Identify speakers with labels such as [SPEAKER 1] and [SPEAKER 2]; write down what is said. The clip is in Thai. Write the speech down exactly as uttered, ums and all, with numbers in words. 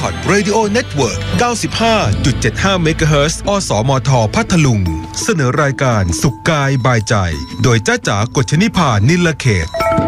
[SPEAKER 1] Record Radio Network เก้าสิบห้าจุดเจ็ดห้า เมกะเฮิรตซ์ อสมท พัทลุงเสนอรายการสุขกายบายใจโดยจ้าจ๋ากฎชนิพานิลเขต